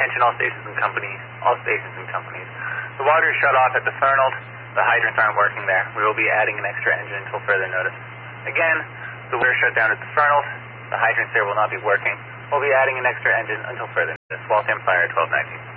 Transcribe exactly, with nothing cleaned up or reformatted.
Attention all stations and companies, all stations and companies. The water is shut off at the Fernald. The hydrants aren't working there. We will be adding an extra engine until further notice. Again, the water is shut down at the Fernald. The hydrants there will not be working. We'll be adding an extra engine until further notice. Waltham Fire twelve nineteen.